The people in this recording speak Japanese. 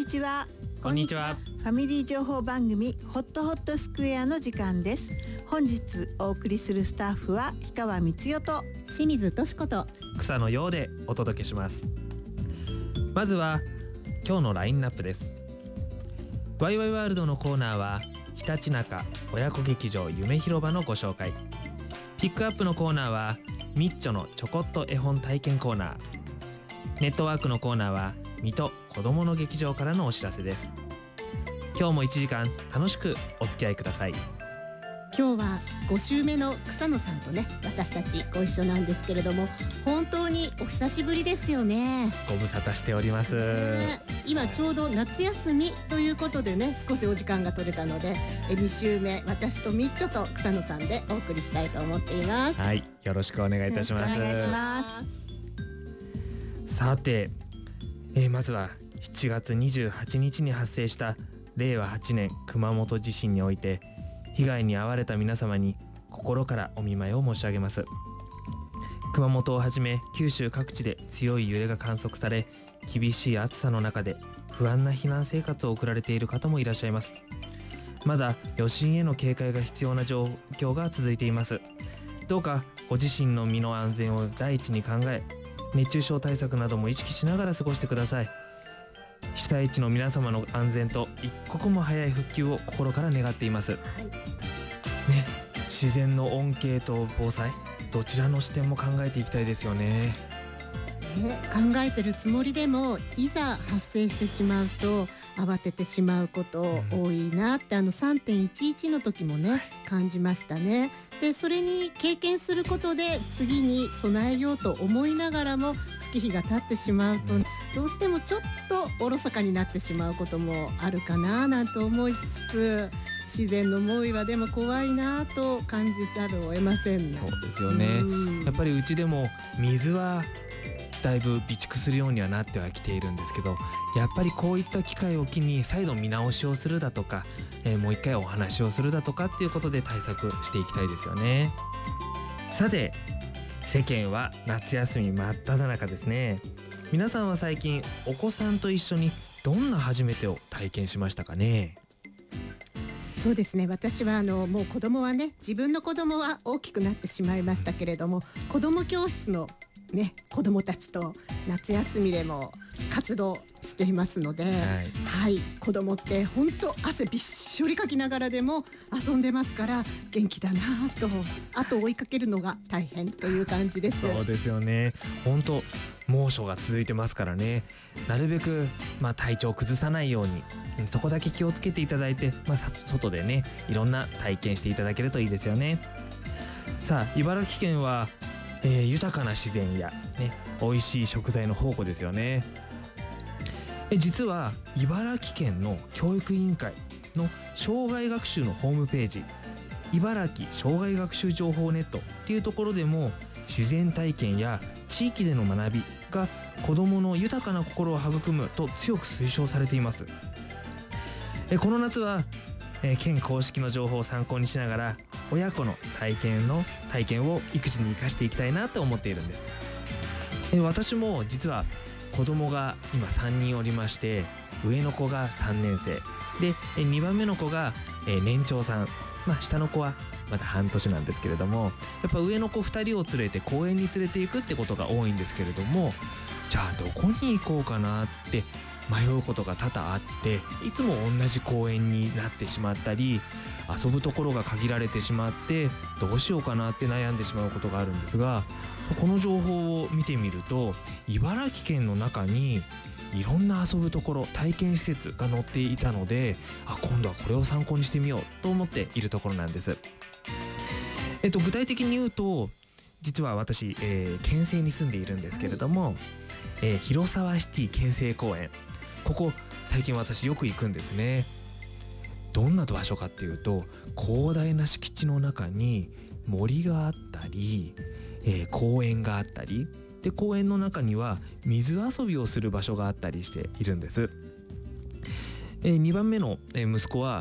ちは。 こんにちは。 ファミリー情報番組ホットホットスクエアの時間です。本日お送りするスタッフは氷川光代と清水敏子と草のようでお届けします。まずは今日のラインナップです。ワイワイワールドのコーナーはひたちなか親子劇場夢広場のご紹介。ピックアップのコーナーはみっちょのちょこっと絵本体験コーナー。ネットワークのコーナーは水戸子どもの劇場からのお知らせです。今日も1時間楽しくお付き合いください。 今日は5週目の草野さんとね、私たちご一緒なんですけれども、本当にお久しぶりですよね。 ご無沙汰しております、 今ちょうど夏休みということでね、少しお時間が取れたので2週目、私とみっちょと草野さんでお送りしたいと思っています。 はい、よろしくお願いいたします。 お願いします。 さて、まずは7月28日に発生した令和8年熊本地震において被害に遭われた皆様に心からお見舞いを申し上げます。熊本をはじめ九州各地で強い揺れが観測され、厳しい暑さの中で不安な避難生活を送られている方もいらっしゃいます。まだ余震への警戒が必要な状況が続いています。どうかご自身の身の安全を第一に考え、熱中症対策なども意識しながら過ごしてください。被災地の皆様の安全と一刻も早い復旧を心から願っています、自然の恩恵と防災、どちらの視点も考えていきたいですよね。 考えてるつもりでも、いざ発生してしまうと慌ててしまうこと多いなって、3.11 の時もね、感じましたね。でそれに経験することで次に備えようと思いながらも、月日が経ってしまうと、どうしてもちょっとおろそかになってしまうこともあるかななんて思いつつ、自然の猛威はでも怖いなと感じざるを得ませんね。 そうですよね。やっぱりうちでも水はだいぶ備蓄するようにはなってはきているんですけど、やっぱりこういった機会を機に再度見直しをするだとか、もう一回お話をするだとかっていうことで対策していきたいですよね。さて、世間は夏休み真っ只中ですね。皆さんは最近お子さんと一緒にどんな初めてを体験しましたかね。 そうですね、私はもう子供はね、自分の子供は大きくなってしまいましたけれども、子供教室のね、子供たちと夏休みでも活動していますので、子供って本当汗びっしょりかきながらでも遊んでますから、元気だなと、あと追いかけるのが大変という感じです。 そうですよね。本当猛暑が続いてますからね、なるべく、体調を崩さないように、そこだけ気をつけていただいて、外でね、いろんな体験していただけるといいですよね。さあ、茨城県は豊かな自然や、美味しい食材の宝庫ですよね。実は茨城県の教育委員会の障害学習のホームページ、茨城障害学習情報ネットっていうところでも、自然体験や地域での学びが子どもの豊かな心を育むと強く推奨されています。この夏は県公式の情報を参考にしながら、親子の体験を育児に生かしていきたいなと思っているんです。私も実は子供が今3人おりまして、上の子が3年生で、2番目の子が年長さん、下の子はまだ半年なんですけれども、やっぱ上の子2人を連れて公園に連れて行くってことが多いんですけれども、じゃあどこに行こうかなって迷うことが多々あって、いつも同じ公園になってしまったり、遊ぶところが限られてしまってどうしようかなって悩んでしまうことがあるんですが、この情報を見てみると、茨城県の中にいろんな遊ぶところ、体験施設が載っていたので、今度はこれを参考にしてみようと思っているところなんです。具体的に言うと、実は私、県西に住んでいるんですけれども、広沢シティ県西公園、ここ最近私よく行くんですね。どんな場所かっていうと、広大な敷地の中に森があったり、公園があったりで、公園の中には水遊びをする場所があったりしているんです。2番目の息子は